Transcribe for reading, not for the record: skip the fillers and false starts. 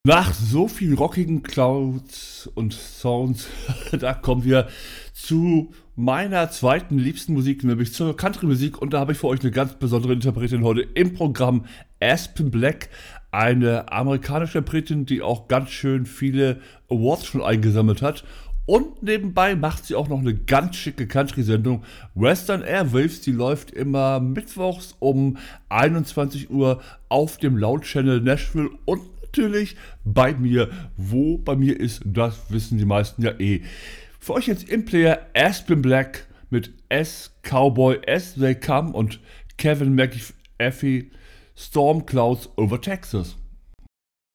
Nach so viel rockigen Clouds und Sounds, da kommen wir zu meiner zweiten liebsten Musik, nämlich zur Country-Musik. Und da habe ich für euch eine ganz besondere Interpretin heute im Programm, Aspen Black. Eine amerikanische Interpretin, die auch ganz schön viele Awards schon eingesammelt hat. Und nebenbei macht sie auch noch eine ganz schicke Country-Sendung. Western Airwaves, die läuft immer mittwochs um 21 Uhr auf dem Loud Channel Nashville und natürlich bei mir. Wo bei mir ist, das wissen die meisten ja eh. Für euch jetzt im Player Aspen Black mit S Cowboy As They Come und Kevin McAfee Storm Clouds over Texas.